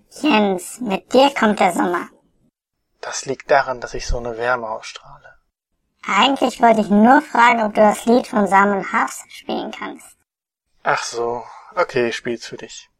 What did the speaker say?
Jens, mit dir kommt der Sommer. Das liegt daran, dass ich so eine Wärme ausstrahle. Eigentlich wollte ich nur fragen, ob du das Lied von Sam & Hafs spielen kannst. Ach so, okay, ich spiel's für dich.